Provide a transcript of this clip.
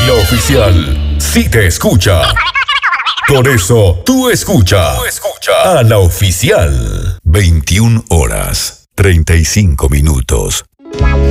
La Oficial sí te escucha. Por eso, tú escucha a La Oficial. 21 horas, 35 minutos.